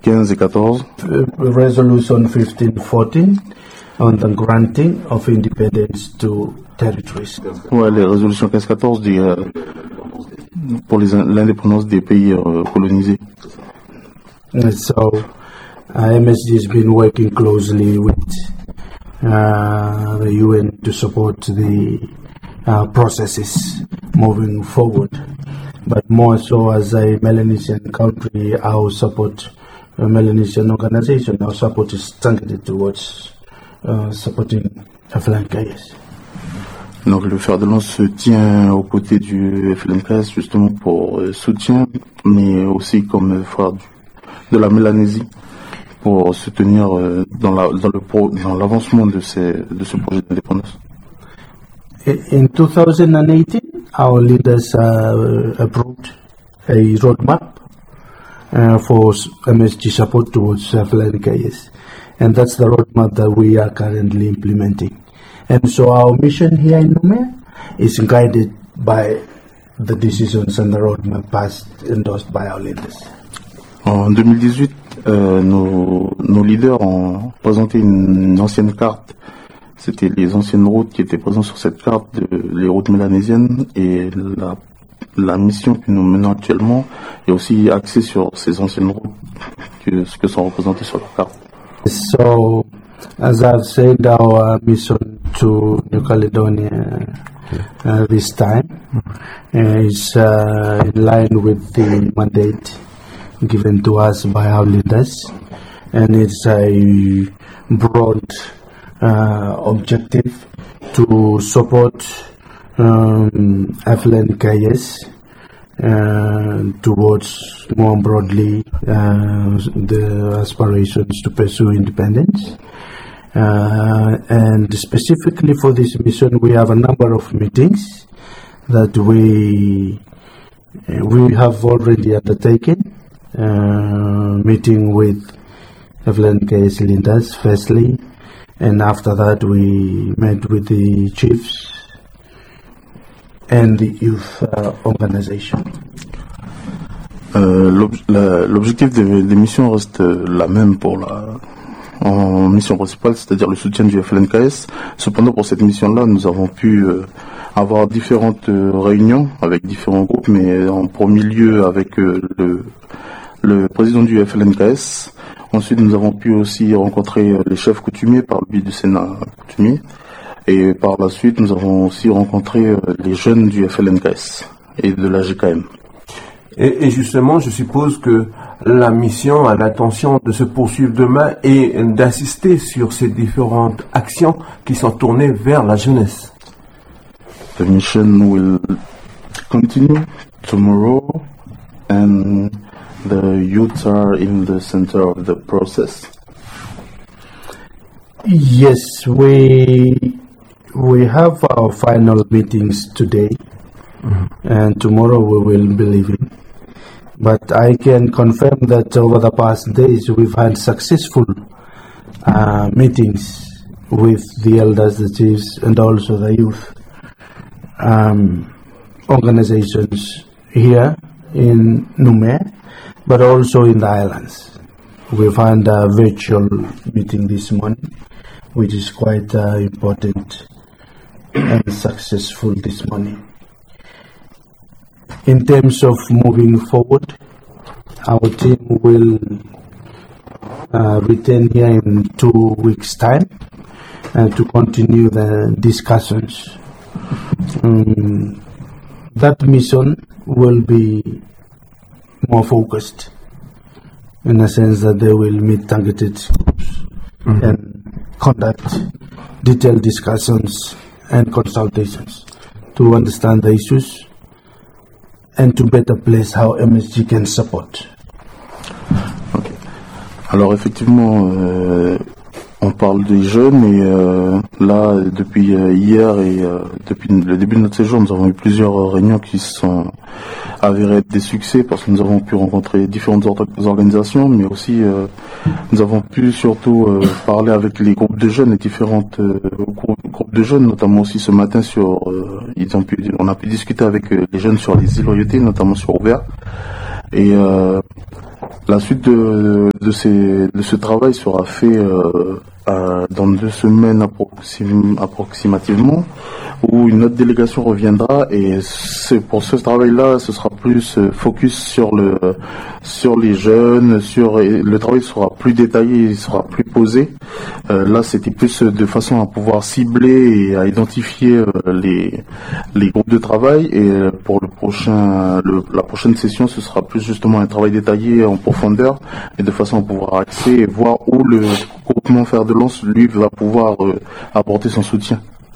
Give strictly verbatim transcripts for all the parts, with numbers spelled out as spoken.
quinze et quatorze. Uh, Resolution fifteen fourteen on the granting of independence to territories. Ouais, les résolutions quinze quatorze des, euh, pour les, l'indépendance des pays euh, colonisés. And so uh, M S G has been working closely with uh, the U N to support the uh, processes moving forward. But more so as a Melanesian country, our support, a Melanesian organization, our support is targeted towards uh, supporting F L N K S. Donc le fer de lance se tient aux côtés du F L N K S justement pour euh, soutien, mais aussi comme frère du, de la Mélanésie pour soutenir euh, dans, la, dans, le pro, dans l'avancement de, ces, de ce projet d'indépendance. In two thousand eighteen, our leaders uh, approved a roadmap uh, for M S G support towards F L N K S, and that's the roadmap that we are currently implementing. And so our mission here in Numea is guided by the decisions and the roadmap passed, endorsed by our leaders. En deux mille dix-huit, euh, nos, nos leaders ont présenté une, une ancienne carte. C'était les anciennes routes qui étaient présentes sur cette carte, de, les routes mélanésiennes, et la, la mission que nous menons actuellement est aussi axée sur ces anciennes routes, que, ce que sont représentées sur la carte. So, as I've said, our mission to New Caledonia uh, this time uh, is uh, in line with the mandate given to us by our leaders, and it's a broad uh, objective to support um, F L N K S uh, towards more broadly uh, the aspirations to pursue independence. Uh, and specifically for this mission, we have a number of meetings that we uh, we have already undertaken. Uh, meeting with F L N K S leaders firstly, and after that we met with the chiefs and the youth uh, organization. Euh, l'ob la, l'objectif des, des missions reste la même pour la en mission principale, c'est-à-dire le soutien du F L N K S. Cependant, pour cette mission-là, nous avons pu euh, avoir différentes euh, réunions avec différents groupes, mais en premier lieu avec euh, le le président du F L N K S. Ensuite, nous avons pu aussi rencontrer les chefs coutumiers par le biais du Sénat coutumier. Et par la suite, nous avons aussi rencontré les jeunes du F L N K S et de la G K M. Et, et justement, je suppose que la mission a l'intention de se poursuivre demain et d'assister sur ces différentes actions qui sont tournées vers la jeunesse. The mission will continue tomorrow and the youth are in the center of the process. Yes, we we have our final meetings today, mm-hmm. and tomorrow we will be leaving. But I can confirm that over the past days we've had successful uh, meetings with the elders, the chiefs, and also the youth um, organizations here in Numea, but also in the islands. We've had a virtual meeting this morning, which is quite uh, important and successful this morning. In terms of moving forward, our team will uh, return here in two weeks' time uh, to continue the discussions. Um, that mission will be more focused in a sense that they will meet targeted groups mm-hmm. and conduct detailed discussions and consultations to understand the issues and to better place how M S G can support. Okay. Alors effectivement, euh, on parle des jeunes et euh, là, depuis euh, hier et euh, depuis le début de notre séjour, nous avons eu plusieurs réunions qui sont avérées être des succès parce que nous avons pu rencontrer différentes organisations, mais aussi euh, nous avons pu surtout euh, parler avec les groupes de jeunes, les différentes euh, groupes de jeunes, notamment aussi ce matin sur, euh, ils ont pu, on a pu discuter avec les jeunes sur les îles Loyauté, notamment sur Ouvert. Et euh, La suite de, de, ces, de ce travail sera fait euh, à, dans deux semaines approxim, approximativement, où une autre délégation reviendra, et c'est pour ce travail-là, ce sera plus focus sur le sur les jeunes, sur le travail sera plus détaillé, il sera plus posé. Euh, là, c'était plus de façon à pouvoir cibler et à identifier euh, les les groupes de travail, et pour le prochain le, la prochaine session, ce sera plus justement un travail détaillé en profondeur, et de façon à pouvoir axer et voir où le groupement Fer de Lance, lui, va pouvoir euh, apporter son soutien.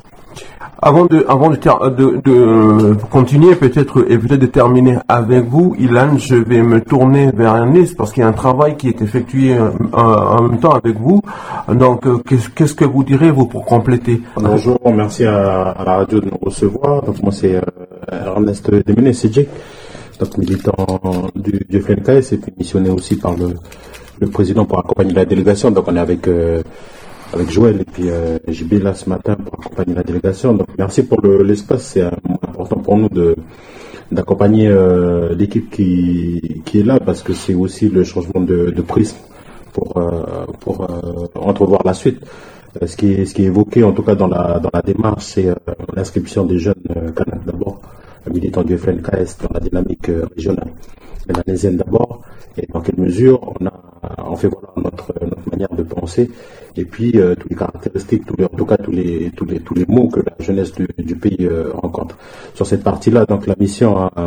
Avant de, avant de, ter- de, de continuer peut-être et peut-être de terminer avec vous, Ilan, je vais me tourner vers Ernest parce qu'il y a un travail qui est effectué euh, en même temps avec vous. Donc, euh, qu'est-ce, qu'est-ce que vous direz vous pour compléter? Bonjour, merci à, à la radio de nous recevoir. Donc moi c'est euh, Ernest Demené, C J, donc militant du, du F L N K S et puis missionné aussi par le, le président pour accompagner la délégation. Donc on est avec euh, avec Joël et puis euh, J B là ce matin pour accompagner la délégation. Donc merci pour le, l'espace, c'est euh, important pour nous de d'accompagner euh, l'équipe qui qui est là parce que c'est aussi le changement de, de prisme pour euh, pour euh, entrevoir la suite. Euh, ce qui est ce qui est évoqué en tout cas dans la dans la démarche, c'est euh, l'inscription des jeunes euh, Kanak d'abord, militants du F L N K S dans la dynamique euh, régionale mélanésienne d'abord, et dans quelle mesure on a on fait voilà notre notre manière de penser, et puis euh, toutes les caractéristiques, tous les, en tout cas tous les tous les tous les mots que la jeunesse du, du pays euh, rencontre. Sur cette partie-là, donc la mission a,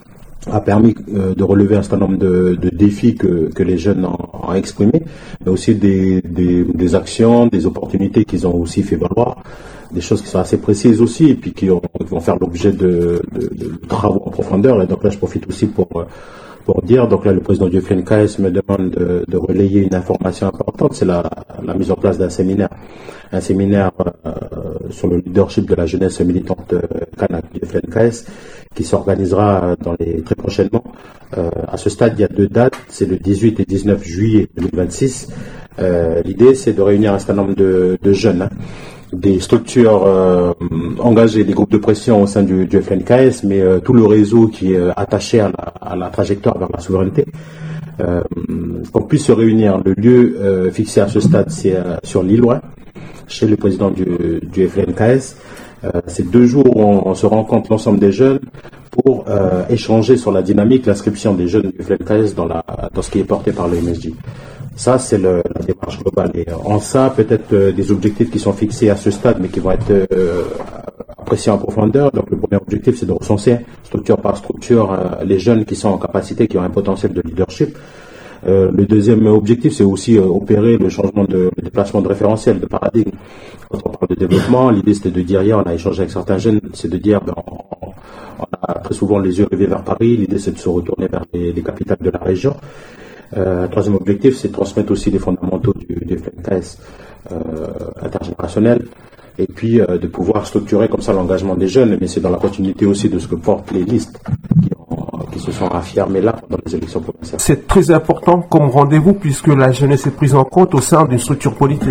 a permis euh, de relever un certain nombre de, de défis que, que les jeunes ont, ont exprimés, mais aussi des, des, des actions, des opportunités qu'ils ont aussi fait valoir, des choses qui sont assez précises aussi, et puis qui, ont, qui vont faire l'objet de, de, de travaux en profondeur. Et donc là, je profite aussi pour pour dire, donc là, le président du F L N K S me demande de, de relayer une information importante, c'est la, la mise en place d'un séminaire, un séminaire euh, sur le leadership de la jeunesse militante euh, Kanak du F L N K S, qui s'organisera dans les très prochainement. Euh, à ce stade, il y a deux dates, c'est le dix-huit et dix-neuf juillet deux mille vingt-six. Euh, l'idée, c'est de réunir un certain nombre de, de jeunes, hein, des structures euh, engagées, des groupes de pression au sein du, du F L N K S, mais euh, tout le réseau qui est attaché à la, à la trajectoire vers la souveraineté, euh, qu'on puisse se réunir. Le lieu euh, fixé à ce stade, c'est euh, sur l'île, ouais, chez le président du, du F L N K S. Euh, c'est deux jours où on, on se rencontre l'ensemble des jeunes pour euh, échanger sur la dynamique, l'inscription des jeunes du F L N K S dans, la, dans ce qui est porté par le M S J. Ça, c'est le, la démarche globale. Et en ça, peut-être euh, des objectifs qui sont fixés à ce stade, mais qui vont être euh, appréciés en profondeur. Donc, le premier objectif, c'est de recenser, structure par structure, euh, les jeunes qui sont en capacité, qui ont un potentiel de leadership. Euh, le deuxième objectif, c'est aussi euh, opérer le changement de le déplacement de référentiel, de paradigme. Quand on parle de développement, l'idée, c'était de dire, hier, on a échangé avec certains jeunes, c'est de dire, ben, on, on a très souvent les yeux rivés vers Paris. L'idée, c'est de se retourner vers les, les capitales de la région. Euh, troisième objectif, c'est de transmettre aussi les fondamentaux du, du F L N K S euh, intergénérationnel, et puis euh, de pouvoir structurer comme ça l'engagement des jeunes, mais c'est dans la continuité aussi de ce que portent les listes qui, ont, qui se sont affirmées là dans les élections provinciales. C'est très important comme rendez-vous puisque la jeunesse est prise en compte au sein d'une structure politique.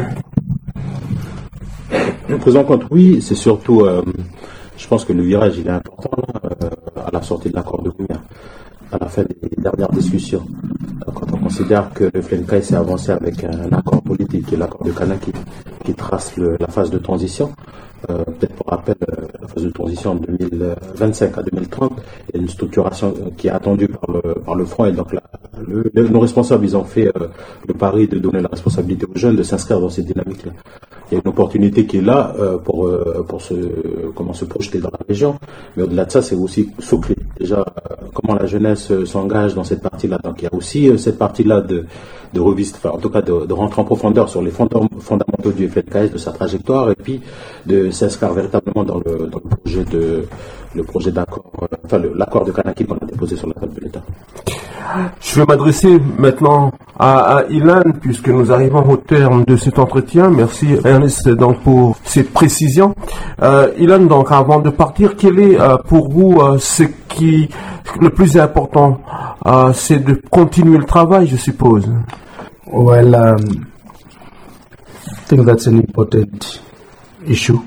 Prise en compte, oui, c'est surtout, euh, je pense que le virage il est important là, euh, à la sortie de l'accord de Nouméa, à la fin des dernières discussions. Quand on considère que le F L N K S s'est avancé avec un accord politique, qui est l'accord de Kanak, qui, qui trace le, la phase de transition, euh, peut-être pour rappel, euh, la phase de transition de deux mille vingt-cinq à deux mille trente, il y a une structuration qui est attendue par le, par le front, et donc la, le, le, nos responsables, ils ont fait euh, le pari de donner la responsabilité aux jeunes de s'inscrire dans cette dynamique-là. Il y a une opportunité qui est là euh, pour, euh, pour se, comment se projeter dans la région, mais au-delà de ça, c'est aussi souffler. Déjà, euh, comment la jeunesse euh, s'engage dans cette partie-là. Donc, il y a aussi euh, cette partie-là de, de revisiter, enfin, en tout cas, de, de rentrer en profondeur sur les fondamentaux du F L N K S, de sa trajectoire, et puis de s'inscrire véritablement dans le, dans le projet de, le projet d'accord, euh, enfin, le, l'accord de Kanaki qu'on a déposé sur la table de l'État. Je vais m'adresser maintenant à, à Ilan, puisque nous arrivons au terme de cet entretien. Merci Ernest donc pour ces précisions. Euh, Ilan, donc avant de partir, quel est euh, pour vous euh, ce qui le plus important, euh, c'est de continuer le travail, je suppose. Well, um, I think that's an important issue.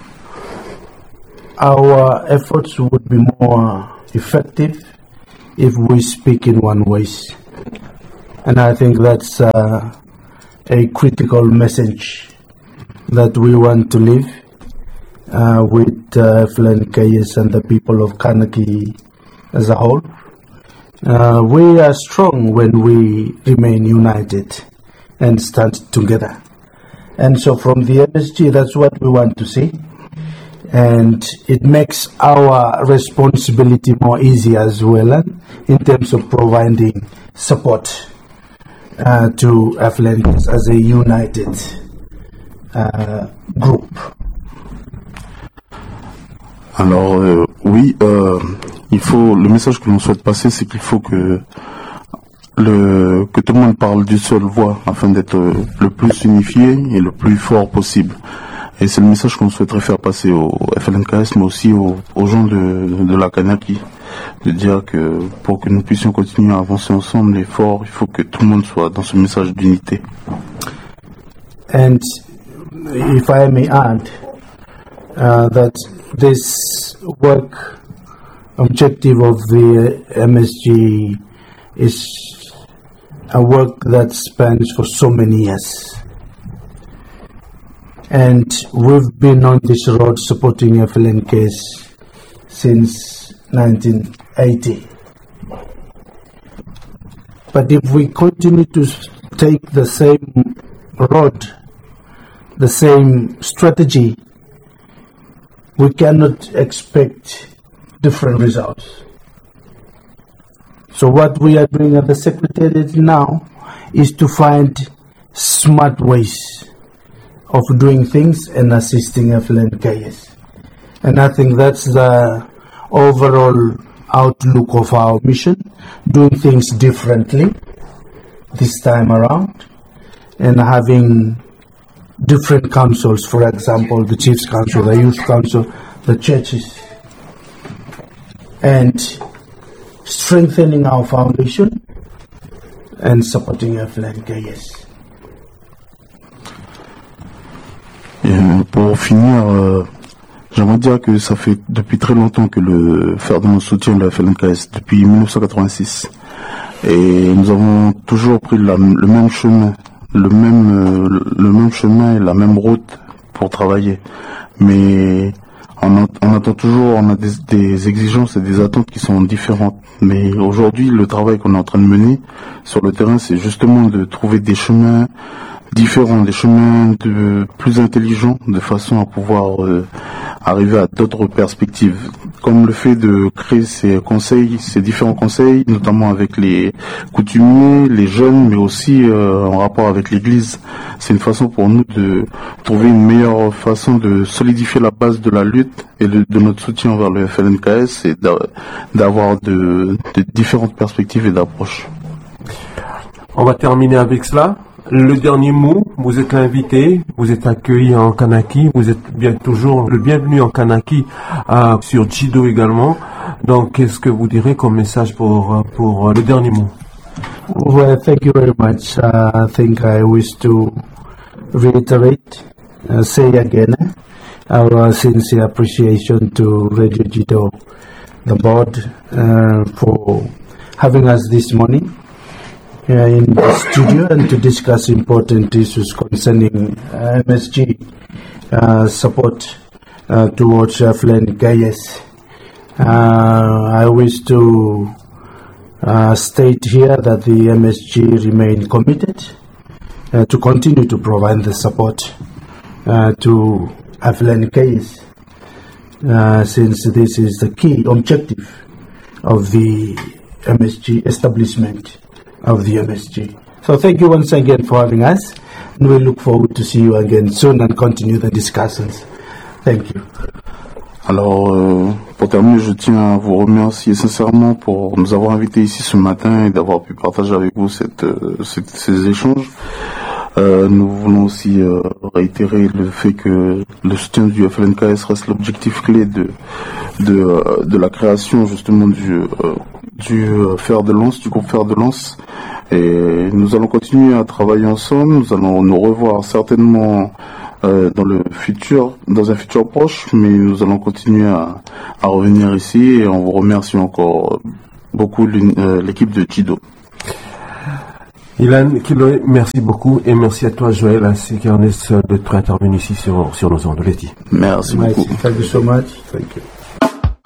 Our efforts would be more effective if we speak in one voice. And I think that's uh, a critical message that we want to leave uh, with uh, F L N K S and the people of Kanaki as a whole. Uh, we are strong when we remain united and stand together. And so from the M S G, that's what we want to see. And it makes our responsibility more easy as well, uh, in terms of providing support uh, to F L N K S as a united uh, group. Alors euh, oui, euh, il faut, le message que l'on souhaite passer, c'est qu'il faut que le que tout le monde parle d'une seule voix afin d'être le plus unifié et le plus fort possible. Et c'est le message qu'on souhaiterait faire passer au F L N K S, mais aussi aux, aux gens de, de la Kanaki, de dire que pour que nous puissions continuer à avancer ensemble et fort, il faut que tout le monde soit dans ce message d'unité. And if I may add, uh, that this work objective of the M S G is a work that spans for so many years. And we've been on this road supporting F L N K S since nineteen eighty. But if we continue to take the same road, the same strategy, we cannot expect different results. So what we are doing at the Secretariat now is to find smart ways of doing things and assisting F L N K S. And I think that's the overall outlook of our mission, doing things differently this time around, and having different councils, for example, the Chiefs Council, the Youth Council, the churches, and strengthening our foundation and supporting F L N K S. Et pour finir, euh, j'aimerais dire que ça fait depuis très longtemps que le Ferdinand soutient le F L N K S, depuis mille neuf cent quatre-vingt-six. Et nous avons toujours pris la, le même chemin, le même, euh, le même chemin et la même route pour travailler. Mais on, a, on attend toujours, on a des, des exigences et des attentes qui sont différentes. Mais aujourd'hui, le travail qu'on est en train de mener sur le terrain, c'est justement de trouver des chemins différents, des chemins de, plus intelligents, de façon à pouvoir euh, arriver à d'autres perspectives. Comme le fait de créer ces conseils, ces différents conseils, notamment avec les coutumiers, les jeunes, mais aussi euh, en rapport avec l'Église. C'est une façon pour nous de trouver une meilleure façon de solidifier la base de la lutte et de, de notre soutien envers le F L N K S et d'avoir de, de différentes perspectives et d'approches. On va terminer avec cela. Le dernier mot, vous êtes l'invité, vous êtes accueilli en Kanaki, vous êtes bien toujours le bienvenu en Kanaki, euh, sur Jido également. Donc, qu'est-ce que vous direz comme message pour, pour le dernier mot? Well, thank you very much. Uh, I think I wish to reiterate, uh, say again, our sincere appreciation to Radio Jido, the board, uh, for having us this morning uh, in the studio and to discuss important issues concerning uh, M S G uh, support uh, towards F L N K S. Uh, I wish to uh, state here that the M S G remain committed uh, to continue to provide the support uh, to F L N K S, uh, since this is the key objective of the M S G, establishment of the M S G. So thank you once again for having us, and we look forward to see you again soon and continue the discussions. Thank you. Alors, euh, pour terminer, je tiens à vous remercier sincèrement pour nous avoir invités ici ce matin et d'avoir pu partager avec vous cette, euh, cette, ces échanges. Euh, nous voulons aussi euh, réitérer le fait que le soutien du F L N K S reste l'objectif clé de, de, euh, de la création justement du, euh, du euh, fer de lance, du groupe Fer de Lance. Et nous allons continuer à travailler ensemble, nous allons nous revoir certainement euh, dans le futur, dans un futur proche, mais nous allons continuer à, à revenir ici et on vous remercie encore beaucoup l'équipe de Jido. Ilan Kiloé, merci beaucoup et merci à toi Joël ainsi qu'Ernest d'être intervenu ici sur, sur nos ondes. Letty. Merci beaucoup. Thank you so much. Thank you.